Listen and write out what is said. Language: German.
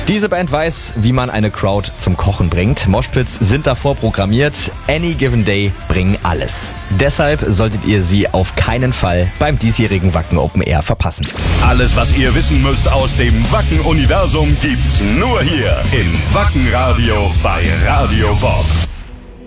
Diese Band weiß, wie man eine Crowd zum Kochen bringt. Moshpits sind davor programmiert. Any Given Day bringen alles. Deshalb solltet ihr sie auf keinen Fall beim diesjährigen Wacken Open Air verpassen. Alles, was ihr wissen müsst aus dem Wacken-Universum, gibt's nur hier im Wacken-Radio bei Radio Bob.